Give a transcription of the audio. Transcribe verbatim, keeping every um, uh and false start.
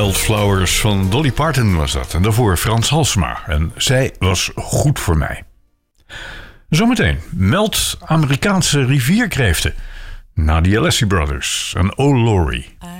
Wildflowers van Dolly Parton was dat. En daarvoor Frans Halsema. En zij was goed voor mij. Zometeen meld Amerikaanse rivierkreeften. Na de Alessi Brothers en Oh Laurie.